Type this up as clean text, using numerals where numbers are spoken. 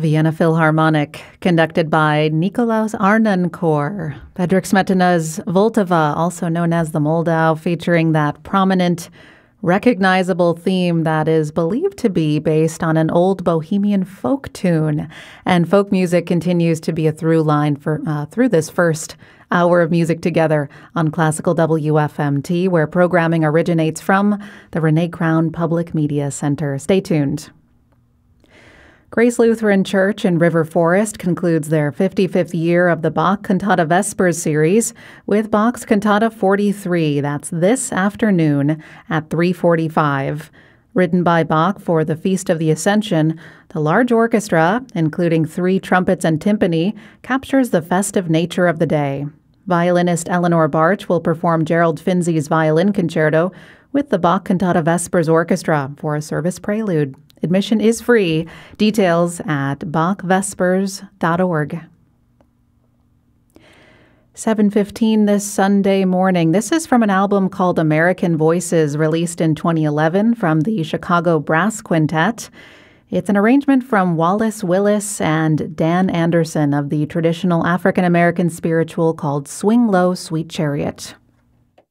Vienna Philharmonic, conducted by Nikolaus Arnoncourt. Bedřich Smetana's Vltava, also known as the Moldau, featuring that prominent, recognizable theme that is believed to be based on an old Bohemian folk tune. And folk music continues to be a through line through this first hour of music together on Classical WFMT, where programming originates from the Renee Crown Public Media Center. Stay tuned. Grace Lutheran Church in River Forest concludes their 55th year of the Bach Cantata Vespers series with Bach's Cantata 43. That's this afternoon at 3:45. Written by Bach for the Feast of the Ascension, the large orchestra, including 3 trumpets and timpani, captures the festive nature of the day. Violinist Eleanor Barch will perform Gerald Finzi's violin concerto with the Bach Cantata Vespers Orchestra for a service prelude. Admission is free. Details at bachvespers.org. 7:15 this Sunday morning. This is from an album called American Voices, released in 2011 from the Chicago Brass Quintet. It's an arrangement from Wallace Willis and Dan Anderson of the traditional African-American spiritual called Swing Low, Sweet Chariot.